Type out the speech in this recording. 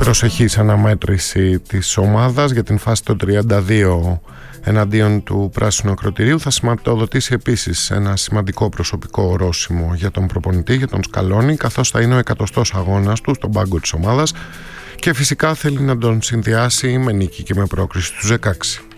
προσεχής αναμέτρηση της ομάδας για την φάση των 32 εναντίον του Πράσινου Ακροτηρίου θα σηματοδοτήσει επίσης ένα σημαντικό προσωπικό ορόσημο για τον προπονητή, για τον Σκαλόνι, καθώς θα είναι ο 100ος αγώνας του στον πάγκο της ομάδας και φυσικά θέλει να τον συνδυάσει με νίκη και με πρόκριση στους 16.